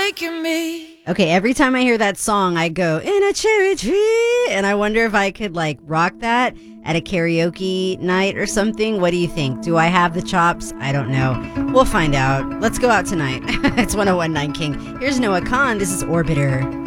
making me. Okay, every time I hear that song, I go, in a cherry tree, and I wonder if I could, like, rock that at a karaoke night or something. What do you think? Do I have the chops? I don't know. We'll find out. Let's go out tonight. It's 101.9 King. Here's Noah Khan. This is Orbiter.